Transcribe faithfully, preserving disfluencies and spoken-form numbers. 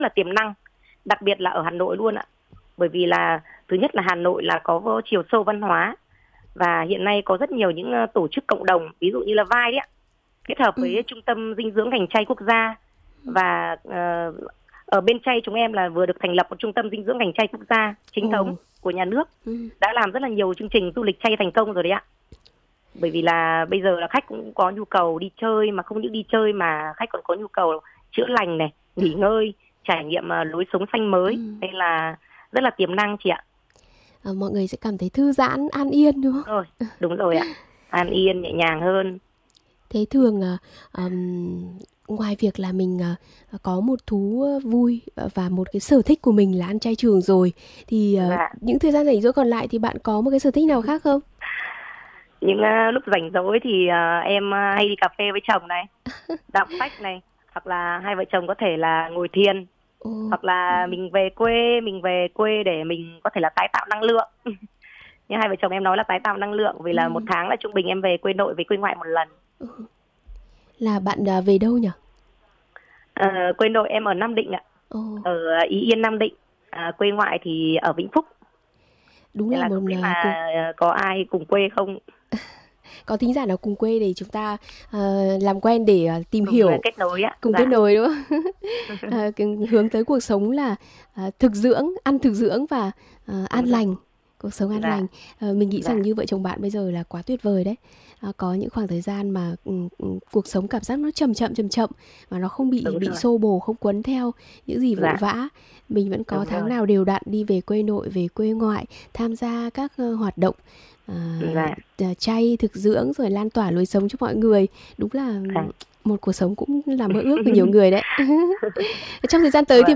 là tiềm năng, đặc biệt là ở Hà Nội luôn ạ. Bởi vì là thứ nhất là Hà Nội là có chiều sâu văn hóa, và hiện nay có rất nhiều những tổ chức cộng đồng, ví dụ như là vai đấy ạ, kết hợp với ừ. Trung tâm dinh dưỡng ngành chay quốc gia. Và uh, ở bên chay chúng em là vừa được thành lập một trung tâm dinh dưỡng ngành chay quốc gia chính ừ. thống của nhà nước, ừ. đã làm rất là nhiều chương trình du lịch chay thành công rồi đấy ạ. Bởi vì là bây giờ là khách cũng có nhu cầu đi chơi, mà không những đi chơi mà khách còn có nhu cầu chữa lành này, nghỉ ngơi, trải nghiệm uh, lối sống xanh mới, ừ. nên là rất là tiềm năng chị ạ. À, mọi người sẽ cảm thấy thư giãn, an yên đúng không? Rồi, đúng rồi ạ, an yên, nhẹ nhàng hơn. Thế thường um, ngoài việc là mình uh, có một thú vui và một cái sở thích của mình là ăn chay trường rồi, thì uh, dạ. những thời gian rảnh rỗi còn lại thì bạn có một cái sở thích nào khác không? Những uh, lúc rảnh rỗi thì uh, em uh, hay đi cà phê với chồng này, đọc sách này, hoặc là hai vợ chồng có thể là ngồi thiền, ừ. hoặc là mình về quê, mình về quê để mình có thể là tái tạo năng lượng. Như hai vợ chồng em nói là tái tạo năng lượng, vì là ừ. một tháng là trung bình em về quê nội, về quê ngoại một lần. Ừ. Là bạn uh, về đâu nhỉ? À, quê nội em ở Nam Định ạ, oh. ở Ý Yên, Nam Định. À, quê ngoại thì ở Vĩnh Phúc. Đúng Thế là, là một không biết uh, là cùng... có ai cùng quê không? Có thính giả nào cùng quê để chúng ta uh, làm quen để uh, tìm cùng hiểu, kết nối ạ. cùng dạ. kết nối đúng không? uh, hướng tới cuộc sống là uh, thực dưỡng, ăn thực dưỡng và uh, an lành. Cuộc sống an dạ. lành. Uh, mình nghĩ dạ. rằng như vợ chồng bạn bây giờ là quá tuyệt vời đấy. Uh, có những khoảng thời gian mà um, um, cuộc sống cảm giác nó chậm chậm chậm chậm, mà nó không bị Đúng bị rồi. xô bồ, không quấn theo những gì vội dạ. vã. Mình vẫn có Đúng tháng rồi. nào đều đặn đi về quê nội, về quê ngoại, tham gia các uh, hoạt động uh, dạ. chay, thực dưỡng, rồi lan tỏa lối sống cho mọi người. Đúng là dạ. một cuộc sống cũng là mơ ước của nhiều người đấy. Trong thời gian tới thì